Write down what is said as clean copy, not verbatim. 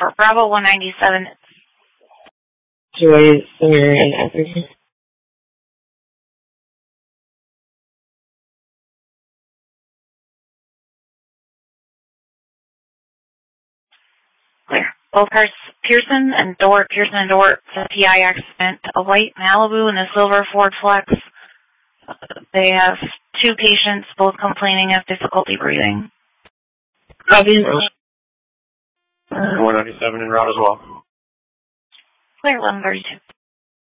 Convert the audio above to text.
for Bravo 197. 287 and everything. Clear. Both cars, Pearson and Dort, the PI accident, a white Malibu and a silver Ford Flex. They have 2 patients, both complaining of difficulty breathing. Copy and roll. 197 en route as well. Clear 1132.